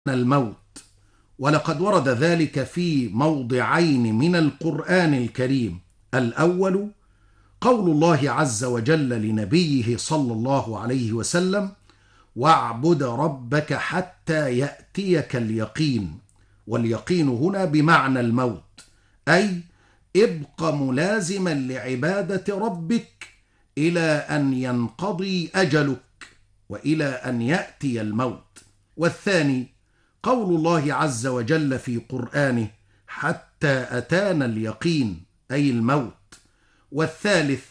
الموت، ولقد ورد ذلك في موضعين من القرآن الكريم. الأول قول الله عز وجل لنبيه صلى الله عليه وسلم: واعبد ربك حتى يأتيك اليقين. واليقين هنا بمعنى الموت، أي ابق ملازما لعبادة ربك إلى أن ينقضي أجلك وإلى أن يأتي الموت. والثاني قول الله عز وجل في قرآنه: حتى أتانا اليقين، أي الموت. والثالث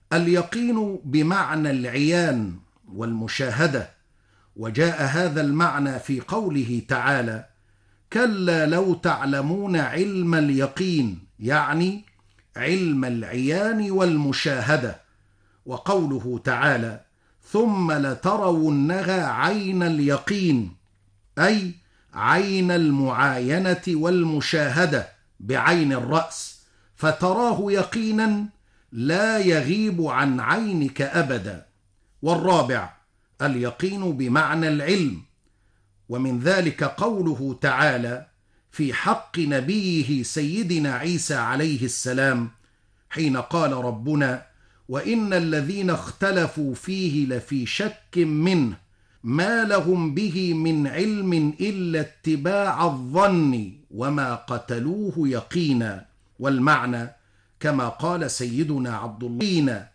اليقين بمعنى العيان والمشاهدة، وجاء هذا المعنى في قوله تعالى: كلا لو تعلمون علم اليقين، يعني علم العيان والمشاهدة. وقوله تعالى: ثم لترونها عين اليقين، أي عين المعاينة والمشاهدة بعين الرأس، فتراه يقينا لا يغيب عن عينك أبدا. والرابع اليقين بمعنى العلم، ومن ذلك قوله تعالى في حق نبيه سيدنا عيسى عليه السلام حين قال ربنا: وإن الذين اختلفوا فيه لفي شك منه ما لهم به من علم إلا اتباع الظن وما قتلوه يقينا. والمعنى كما قال سيدنا عبد الله: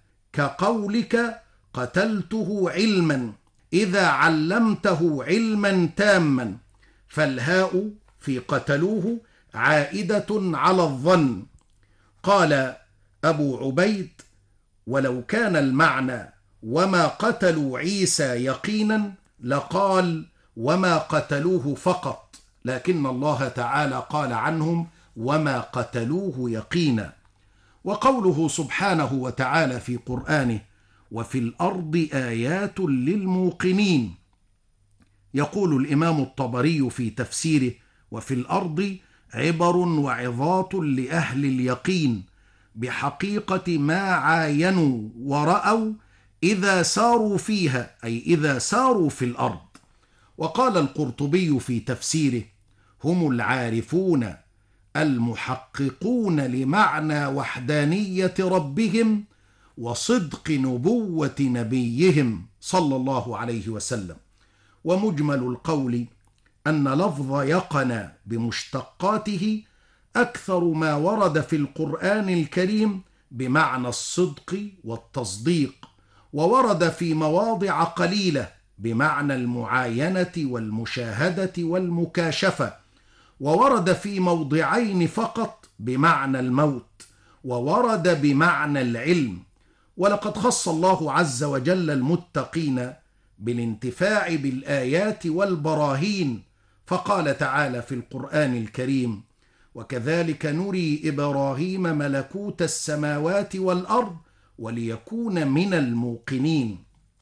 كقولك قتلته علما إذا علمته علما تاما، فالهاء في قتلوه عائدة على الظن. قال أبو عبيد: ولو كان المعنى وما قتلوا عيسى يقينا لقال وما قتلوه فقط، لكن الله تعالى قال عنهم وما قتلوه يقينا. وقوله سبحانه وتعالى في قرآنه: وفي الأرض آيات للموقنين. يقول الإمام الطبري في تفسيره: وفي الأرض عبر وعظات لأهل اليقين بحقيقة ما عاينوا ورأوا إذا ساروا فيها، أي إذا ساروا في الأرض. وقال القرطبي في تفسيره: هم العارفون المحققون لمعنى وحدانية ربهم وصدق نبوة نبيهم صلى الله عليه وسلم. ومجمل القول أن لفظ يقن بمشتقاته أكثر ما ورد في القرآن الكريم بمعنى الصدق والتصديق، وورد في مواضع قليلة بمعنى المعاينة والمشاهدة والمكاشفة، وورد في موضعين فقط بمعنى الموت، وورد بمعنى العلم. ولقد خص الله عز وجل المتقين بالانتفاع بالآيات والبراهين، فقال تعالى في القرآن الكريم: وكذلك نري إبراهيم ملكوت السماوات والأرض وليكون من الموقنين.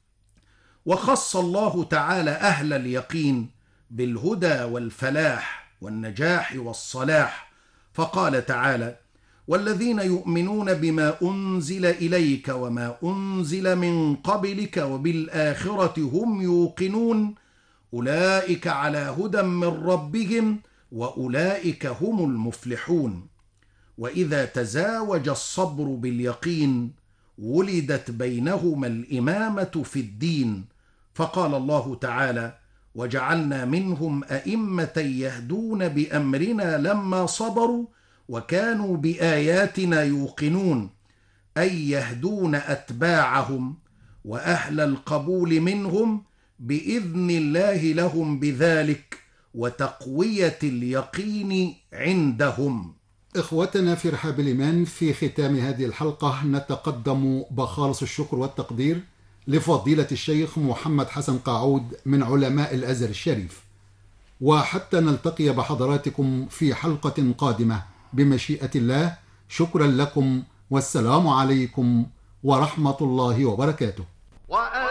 وخص الله تعالى أهل اليقين بالهدى والفلاح والنجاح والصلاح، فقال تعالى: والذين يؤمنون بما أنزل إليك وما أنزل من قبلك وبالآخرة هم يوقنون أولئك على هدى من ربهم وأولئك هم المفلحون. وإذا تزاوج الصبر باليقين ولدت بينهما الإمامة في الدين، فقال الله تعالى: وجعلنا منهم أئمة يهدون بأمرنا لما صبروا وكانوا بآياتنا يوقنون، أي يهدون أتباعهم وأهل القبول منهم بإذن الله لهم بذلك وتقوية اليقين عندهم. إخوتنا في رحاب الإيمان، في ختام هذه الحلقة نتقدم بخالص الشكر والتقدير لفضيلة الشيخ محمد حسن قاعود من علماء الأزهر الشريف، وحتى نلتقي بحضراتكم في حلقة قادمة بمشيئة الله، شكرا لكم والسلام عليكم ورحمة الله وبركاته.